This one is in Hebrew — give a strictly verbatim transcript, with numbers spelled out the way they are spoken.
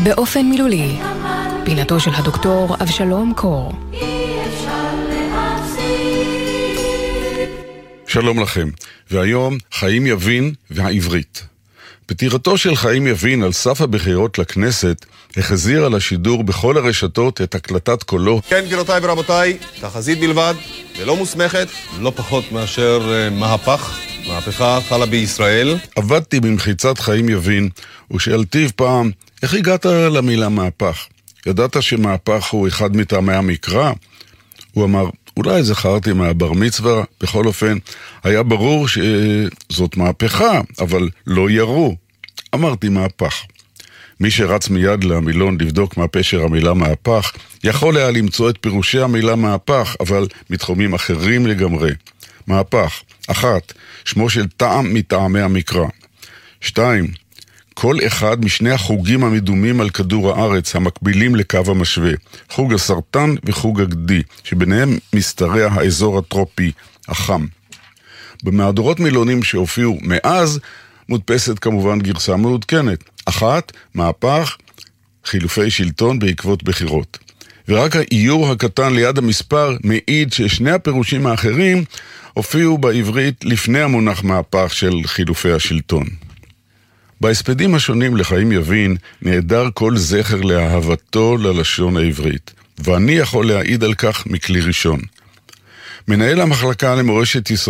באופן מילולי, פינתו של הדוקטור אבשלום קור. שלום לכם, והיום חיים יבין והעברית. פטירתו של חיים יבין על סף הבחירות לכנסת החזיר על השידור בכל הרשתות את הקלטת קולו. כן, גבירותיי ורבותיי, תחזית בלבד, ולא מוסמכת, לא פחות מאשר uh, מהפך, מהפכה חלה בישראל. עבדתי במחיצת חיים יבין, ושאלתיו פעם, איך הגעת למילה מהפך? ידעת שמהפך הוא אחד מטעמי המקרא? הוא אמר, אולי זכרתי מהבר מצווה, בכל אופן, היה ברור שזאת מהפכה, אבל לא ירו. אמרתי מהפך. מי שרץ מיד למילון לבדוק מה פשר המילה מהפך, יכול היה למצוא את פירושי המילה מהפך, אבל מתחומים אחרים לגמרי. מהפך, אחת, שמו של טעם מטעמי המקרא. שתיים, כל אחד משני החוגים המדומים על כדור הארץ המקבילים לקו המשווה, חוג הסרטן וחוג הגדי, שביניהם משתרע האזור הטרופי, החם. במהדורות מילונים שהופיעו מאז, מודפסת כמובן גרסה מעודכנת. אחת, מהפך, חילופי שלטון בעקבות בחירות. ורק האיור הקטן ליד המספר מעיד ששני הפירושים האחרים הופיעו בעברית לפני המונח מהפך של חילופי השלטון. בהספדים השונים לחיים יבין נעדר כל זכר לאהבתו ללשון העברית, ואני יכול להעיד על כך מכלי ראשון. מנהל המחלקה למורשת ישראל